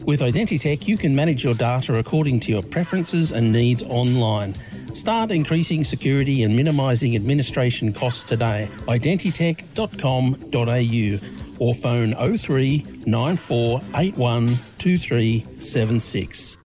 With Identitech, you can manage your data according to your preferences and needs online. Start increasing security and minimising administration costs today. Identitech.com.au or phone 03 9481 2376.